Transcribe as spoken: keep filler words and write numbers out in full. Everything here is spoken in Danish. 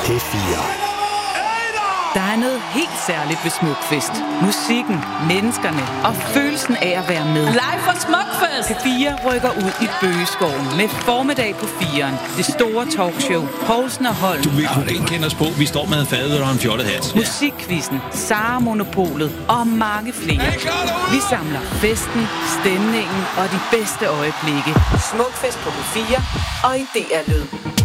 P fire. Der er noget helt særligt ved Smukfest. Musikken, menneskerne og følelsen af at være med. Live fra Smukfest! P fire rykker ud i Bøgeskoven med formiddag på firen. Det store talkshow. Poulsen og Holm. Du vil kunne genkende os på. Vi står med fadet og en fjollet hat. Musikquizzen, Sara Monopolet og mange flere. Vi samler festen, stemningen og de bedste øjeblikke. Smukfest på P fire og i D R Lyd.